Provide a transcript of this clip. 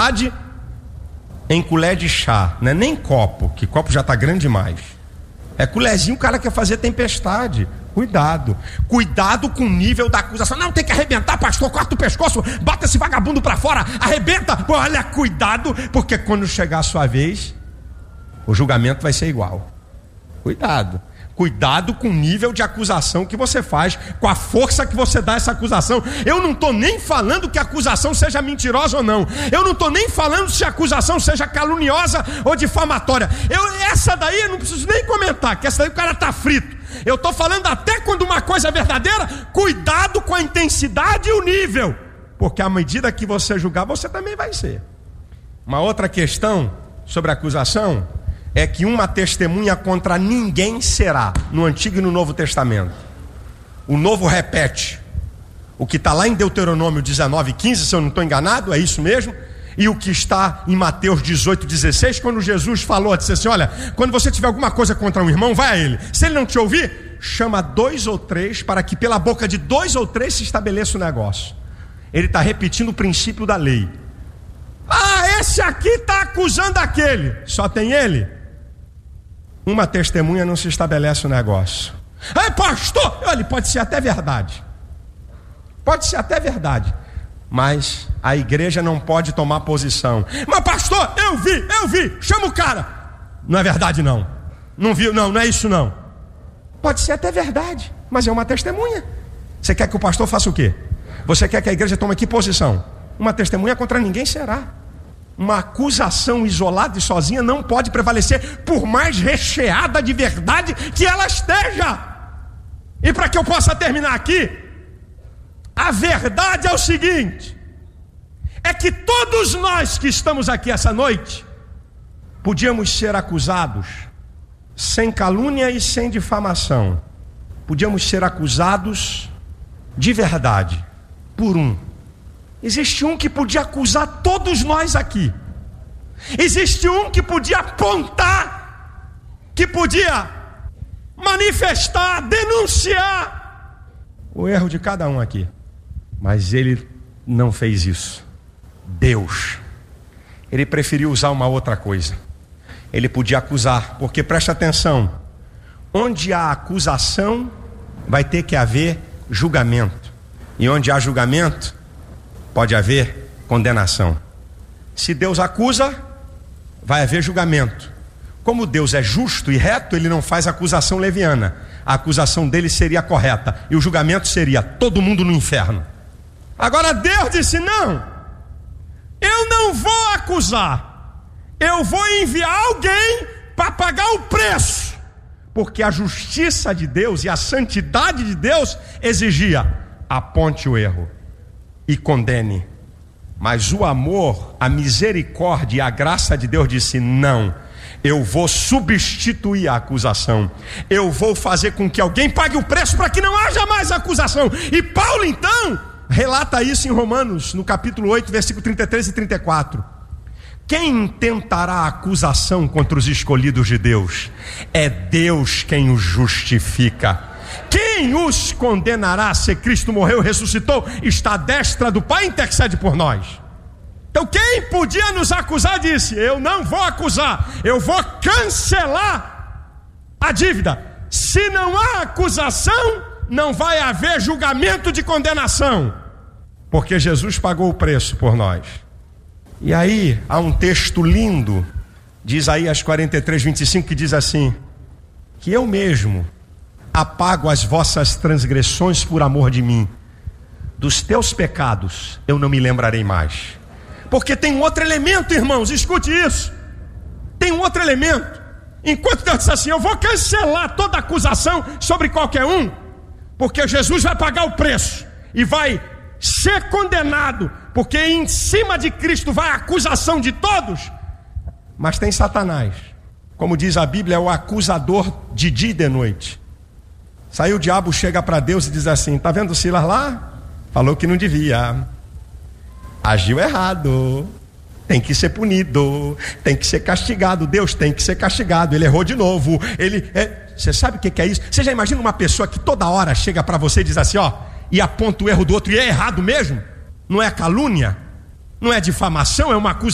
tempestade em colher de chá. Não é nem copo, que copo já está grande demais. É colherzinho, o cara quer fazer tempestade. Cuidado. Cuidado com o nível da acusação. Não, tem que arrebentar, pastor, corta o pescoço, bota esse vagabundo para fora, arrebenta. Pô, olha, cuidado, porque quando chegar a sua vez, o julgamento vai ser igual. Cuidado. Cuidado com o nível de acusação que você faz, com a força que você dá a essa acusação. Eu não estou nem falando que a acusação seja mentirosa ou não. Eu não estou nem falando se a acusação seja caluniosa ou difamatória. Essa daí eu não preciso nem comentar, que essa daí o cara está frito. Eu estou falando até quando uma coisa é verdadeira, cuidado com a intensidade e o nível. Porque à medida que você julgar, você também vai ser. Uma outra questão sobre a acusação é que uma testemunha contra ninguém será, no Antigo e no Novo Testamento. O Novo repete o que está lá em Deuteronômio 19:15, se eu não estou enganado, é isso mesmo. E o que está em Mateus 18:16, quando Jesus falou, disse assim: olha, quando você tiver alguma coisa contra um irmão, vai a ele. Se ele não te ouvir, chama 2 ou 3, para que pela boca de 2 ou 3 se estabeleça o negócio. Ele está repetindo o princípio da lei. Ah, esse aqui está acusando aquele, só tem ele. Uma testemunha não se estabelece o negócio. Ei, pastor, olha, pode ser até verdade. Pode ser até verdade. Mas a igreja não pode tomar posição. Mas pastor, eu vi, chama o cara. Não é verdade não. Não viu, não é isso não. Pode ser até verdade, mas é uma testemunha. Você quer que o pastor faça o quê? Você quer que a igreja tome que posição? Uma testemunha contra ninguém será. Uma acusação isolada e sozinha não pode prevalecer, por mais recheada de verdade que ela esteja. E para que eu possa terminar aqui, a verdade é o seguinte: é que todos nós que estamos aqui essa noite podíamos ser acusados sem calúnia e sem difamação. Podíamos ser acusados de verdade por um. Existe um que podia acusar todos nós aqui. Existe um que podia apontar, que podia manifestar, denunciar o erro de cada um aqui. Mas ele não fez isso. Deus, ele preferiu usar uma outra coisa. Ele podia acusar, porque preste atenção, onde há acusação vai ter que haver julgamento, e onde há julgamento pode haver condenação. Se Deus acusa, vai haver julgamento. Como Deus é justo e reto, ele não faz acusação leviana. A acusação dele seria correta, e o julgamento seria todo mundo no inferno. Agora Deus disse: não, eu não vou acusar, eu vou enviar alguém para pagar o preço, porque a justiça de Deus e a santidade de Deus exigia: aponte o erro e condene. Mas o amor, a misericórdia e a graça de Deus disse: não, eu vou substituir a acusação, eu vou fazer com que alguém pague o preço para que não haja mais acusação. E Paulo então relata isso em Romanos, no capítulo 8, versículo 33 e 34. Quem intentará acusação contra os escolhidos de Deus? É Deus quem os justifica. Quem os condenará se Cristo morreu, ressuscitou, está à destra do Pai e intercede por nós? Então quem podia nos acusar disse: eu não vou acusar, eu vou cancelar a dívida. Se não há acusação, não vai haver julgamento de condenação, porque Jesus pagou o preço por nós. E aí há um texto lindo de Isaías 43:25 que diz assim: que eu mesmo apago as vossas transgressões por amor de mim, dos teus pecados eu não me lembrarei mais. Porque tem um outro elemento, irmãos, escute isso. Tem um outro elemento. Enquanto Deus diz assim: eu vou cancelar toda acusação sobre qualquer um, porque Jesus vai pagar o preço e vai ser condenado, porque em cima de Cristo vai a acusação de todos. Mas tem Satanás, como diz a Bíblia, é o acusador de dia e de noite. Sai o diabo, chega para Deus e diz assim: tá vendo Silas lá? Falou que não devia, agiu errado, tem que ser punido, tem que ser castigado. Deus tem que ser castigado, ele errou de novo. Você sabe o que é isso? Você já imagina uma pessoa que toda hora chega para você e diz assim, ó, e aponta o erro do outro, e é errado mesmo? Não é calúnia, não é difamação, é uma acusação.